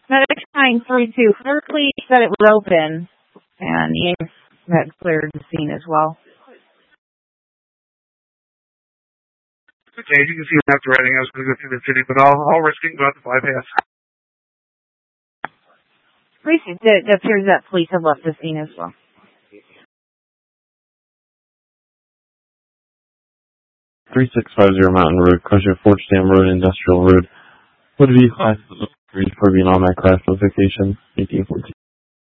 Medic 932. Clearly said it was open, and EMS had cleared the scene as well. Okay, you can see I'm after riding. I was going to go through the city, but I'll risk it and go out the bypass. It appears that police have left the scene as well. 3650 Mountain Road, Crusher, Fortsdam Road, Industrial Road. Would be class 3 for being on that class notification, 1814.